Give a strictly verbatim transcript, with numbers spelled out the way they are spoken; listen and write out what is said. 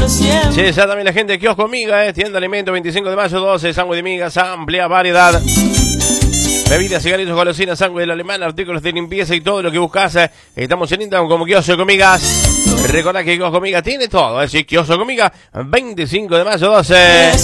siempre. Sí, ya también la gente de Kiosco Miga, eh, tienda de alimentos, veinticinco de mayo, doce, sándwich de migas, amplia variedad. Bebidas, cigarrillos, golosinas, sándwich del alemán, artículos de limpieza y todo lo que buscas. Eh, estamos en Instagram como Kiosco Migas. Recordá que Kiosco Miga tiene todo, es decir, Kiosco Miga, veinticinco de mayo, doce.